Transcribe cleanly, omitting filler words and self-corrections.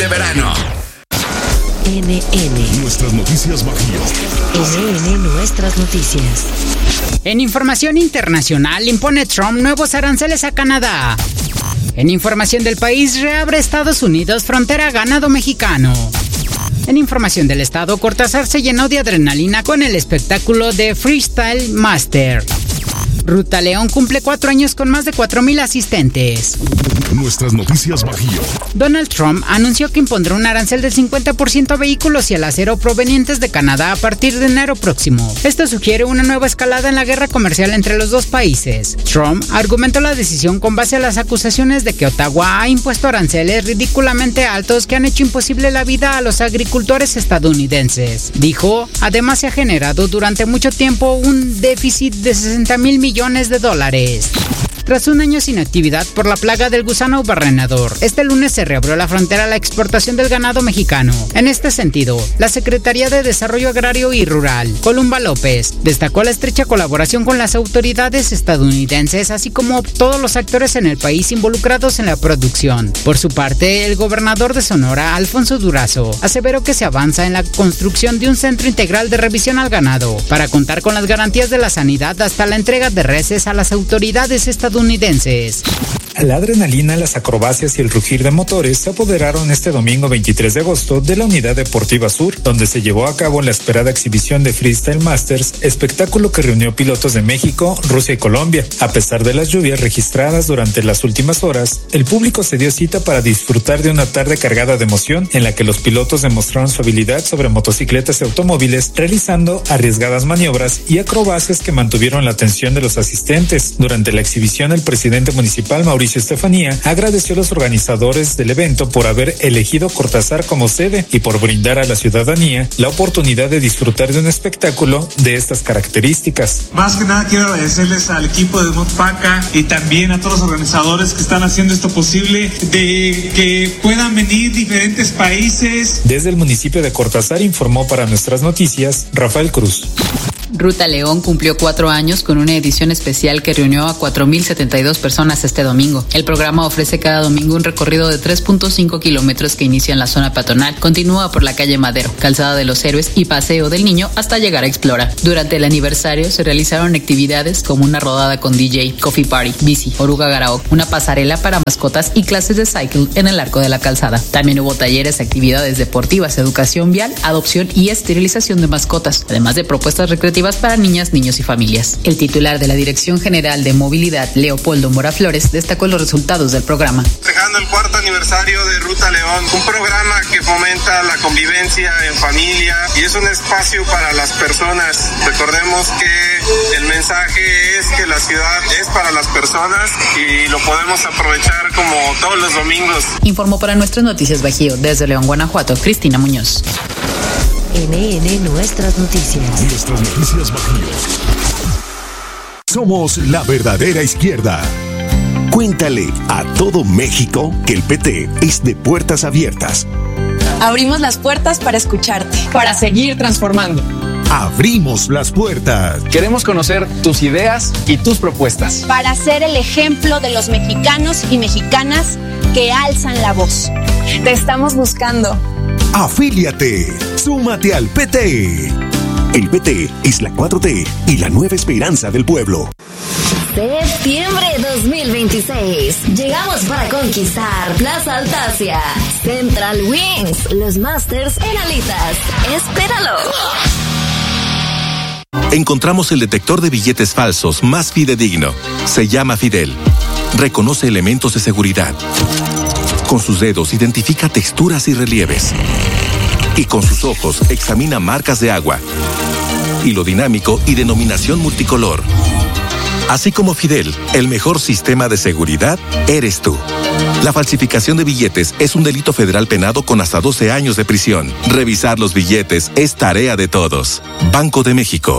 de verano. NN. Nuestras noticias Bajío. NN Nuestras noticias. En información internacional, impone Trump nuevos aranceles a Canadá. En información del país, reabre Estados Unidos frontera a ganado mexicano. En información del estado, Cortázar se llenó de adrenalina con el espectáculo de Freestyle Master. Ruta León cumple 4 años con más de 4,000 asistentes. Nuestras noticias Bajío. Donald Trump anunció que impondrá un arancel del 50% a vehículos y al acero provenientes de Canadá a partir de enero próximo. Esto sugiere una nueva escalada en la guerra comercial entre los dos países. Trump argumentó la decisión con base a las acusaciones de que Ottawa ha impuesto aranceles ridículamente altos que han hecho imposible la vida a los agricultores estadounidenses. Dijo, además se ha generado durante mucho tiempo un déficit de $60,000 millones. Tras un año sin actividad por la plaga del gusano barrenador, este lunes se reabrió la frontera a la exportación del ganado mexicano. En este sentido, la Secretaría de Desarrollo Agrario y Rural, Columba López, destacó la estrecha colaboración con las autoridades estadounidenses, así como todos los actores en el país involucrados en la producción. Por su parte, el gobernador de Sonora, Alfonso Durazo, aseveró que se avanza en la construcción de un centro integral de revisión al ganado, para contar con las garantías de la sanidad hasta la entrega de reses a las autoridades estadounidenses. La adrenalina, las acrobacias y el rugir de motores se apoderaron este domingo 23 de agosto de la Unidad Deportiva Sur, donde se llevó a cabo la esperada exhibición de Freestyle Masters, espectáculo que reunió pilotos de México, Rusia y Colombia. A pesar de las lluvias registradas durante las últimas horas, el público se dio cita para disfrutar de una tarde cargada de emoción en la que los pilotos demostraron su habilidad sobre motocicletas y automóviles, realizando arriesgadas maniobras y acrobacias que mantuvieron la atención de los asistentes. Durante la exhibición, el presidente municipal, Mauricio Estefanía, agradeció a los organizadores del evento por haber elegido Cortázar como sede y por brindar a la ciudadanía la oportunidad de disfrutar de un espectáculo de estas características. Más que nada quiero agradecerles al equipo de Motpaca y también a todos los organizadores que están haciendo esto posible, de que puedan venir diferentes países. Desde el municipio de Cortázar informó para Nuestras Noticias Rafael Cruz. Ruta León cumplió 4 años con una edición especial que reunió a 4,072 personas este domingo. El programa ofrece cada domingo un recorrido de 3.5 kilómetros que inicia en la zona peatonal, continúa por la calle Madero, Calzada de los Héroes y Paseo del Niño hasta llegar a Explora. Durante el aniversario se realizaron actividades como una rodada con DJ, coffee party, bici, oruga garaoke, una pasarela para mascotas y clases de cycle en el arco de la calzada. También hubo talleres, actividades deportivas, educación vial, adopción y esterilización de mascotas, además de propuestas recreativas para niñas, niños y familias. El titular de la Dirección General de Movilidad, Leopoldo Mora Flores, destacó los resultados del programa. Festejando el 4º aniversario de Ruta León, un programa que fomenta la convivencia en familia y es un espacio para las personas. Recordemos que el mensaje es que la ciudad es para las personas y lo podemos aprovechar como todos los domingos. Informó para Nuestras Noticias Bajío desde León, Guanajuato, Cristina Muñoz. NN Nuestras noticias. Nuestras noticias Bajío. Somos la verdadera izquierda. Cuéntale a todo México que el PT es de puertas abiertas. Abrimos las puertas para escucharte, para seguir transformando. Abrimos las puertas. Queremos conocer tus ideas y tus propuestas. Para ser el ejemplo de los mexicanos y mexicanas que alzan la voz. Te estamos buscando. Afíliate, súmate al PT. El PT es la 4T y la nueva esperanza del pueblo. Septiembre 2026. Llegamos para conquistar Plaza Altasia. Central Wings, los Masters en alitas. ¡Espéralo! Encontramos el detector de billetes falsos más fidedigno. Se llama Fidel. Reconoce elementos de seguridad. Con sus dedos identifica texturas y relieves. Y con sus ojos examina marcas de agua, hilo dinámico y denominación multicolor. Así como Fidel, el mejor sistema de seguridad eres tú. La falsificación de billetes es un delito federal penado con hasta 12 años de prisión. Revisar los billetes es tarea de todos. Banco de México.